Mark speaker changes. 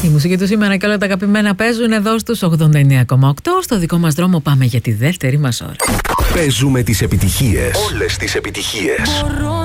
Speaker 1: Η μουσική του σήμερα και όλα τα αγαπημένα παίζουν εδώ στους 89,8. Στο δικό μας δρόμο πάμε για τη δεύτερη μας ώρα.
Speaker 2: Παίζουμε τις επιτυχίες. Όλες τις επιτυχίες.